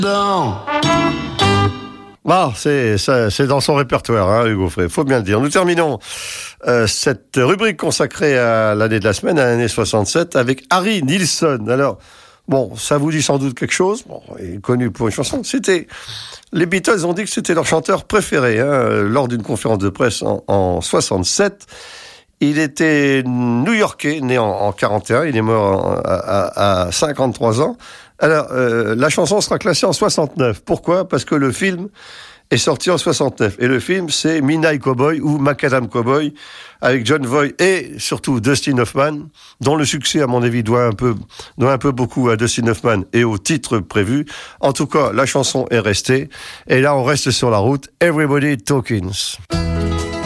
Non. Bon, c'est dans son répertoire, hein, Hugo Frey, faut bien le dire. Nous terminons cette rubrique consacrée à l'année de la semaine, à l'année 67, avec Harry Nilsson. Alors, bon, ça vous dit sans doute quelque chose. Bon, il est connu pour une chanson. Les Beatles ont dit que c'était leur chanteur préféré, hein, lors d'une conférence de presse en 67. Il était new-yorkais, né en 41. Il est mort à 53 ans. Alors, la chanson sera classée en 69. Pourquoi ? Parce que le film est sorti en 69. Et le film, c'est Midnight Cowboy ou Macadam Cowboy, avec John Voight et surtout Dustin Hoffman, dont le succès, à mon avis, doit un peu beaucoup à Dustin Hoffman et au titre prévu. En tout cas, la chanson est restée. Et là, on reste sur la route. Everybody Talkins.